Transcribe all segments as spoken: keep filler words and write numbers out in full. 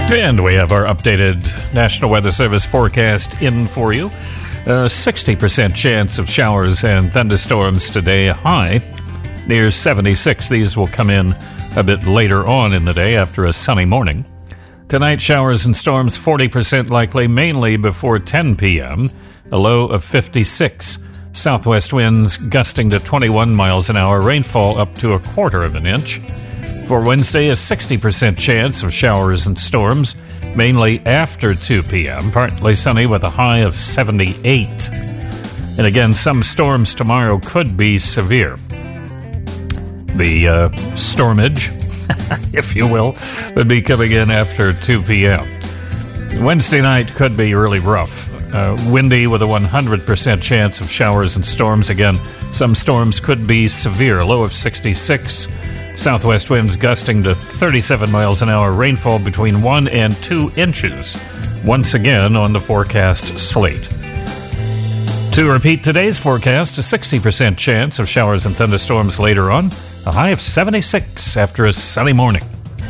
And we have our updated National Weather Service forecast in for you. A sixty percent chance of showers and thunderstorms today, high near seventy-six. These will come in a bit later on in the day after a sunny morning. Tonight, showers and storms forty percent likely, mainly before ten p.m., a low of fifty-six. Southwest winds gusting to twenty-one miles an hour, rainfall up to a quarter of an inch. For Wednesday, a sixty percent chance of showers and storms, mainly after two p.m., partly sunny with a high of seventy-eight. And again, some storms tomorrow could be severe. The uh, stormage, if you will, would be coming in after two p.m. Wednesday night could be really rough. Uh, windy with a one hundred percent chance of showers and storms. Again, some storms could be severe. Low of sixty-six. Southwest winds gusting to thirty-seven miles an hour. Rainfall between one and two inches. Once again on the forecast slate. To repeat today's forecast, a sixty percent chance of showers and thunderstorms later on. A high of seventy-six after a sunny morning.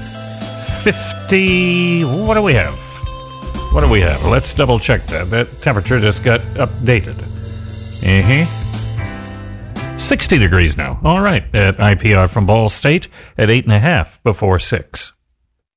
fifty... What do we have? What do we have? Let's double check that. That temperature just got updated. Uh-huh. sixty degrees now. All right. At I P R from Ball State at eight and a half before six.